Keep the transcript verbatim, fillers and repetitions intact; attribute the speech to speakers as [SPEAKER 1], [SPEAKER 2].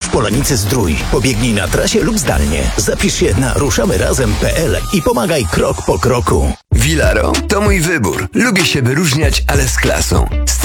[SPEAKER 1] Polanicy Zdrój. Pobiegnij na trasie lub zdalnie. Zapisz się na ruszamy razem kropka p l i pomagaj krok po kroku.
[SPEAKER 2] Vilaro to mój wybór. Lubię się wyróżniać, ale z klasą.